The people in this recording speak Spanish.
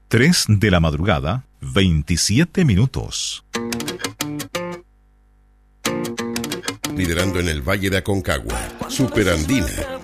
3 de la madrugada, 27 minutos. Liderando en el Valle de Aconcagua, Superandina,